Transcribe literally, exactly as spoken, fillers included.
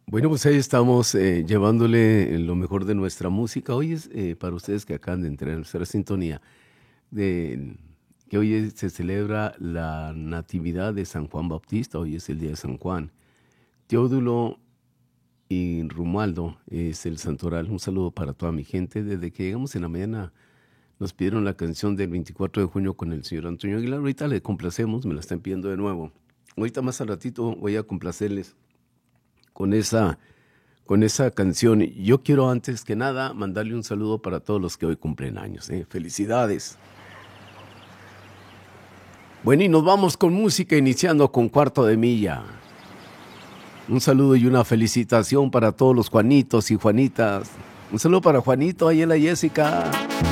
Bueno, pues ahí estamos eh, llevándole lo mejor de nuestra música. Hoy es eh, para ustedes que acaban de entrar en nuestra sintonía, de, que hoy es- se celebra la Natividad de San Juan Bautista. Hoy es el día de San Juan. Teodulo y Romualdo es el santoral. Un saludo para toda mi gente. Desde que llegamos en la mañana nos pidieron la canción del veinticuatro de junio con el señor Antonio Aguilar. Ahorita le complacemos, me la están pidiendo de nuevo. Ahorita más al ratito voy a complacerles con esa, con esa canción. Yo quiero antes que nada mandarle un saludo para todos los que hoy cumplen años. ¿eh? Felicidades. Bueno, y nos vamos con música iniciando con Cuarto de Milla. Un saludo y una felicitación para todos los Juanitos y Juanitas. Un saludo para Juanito, Ayela, Jessica.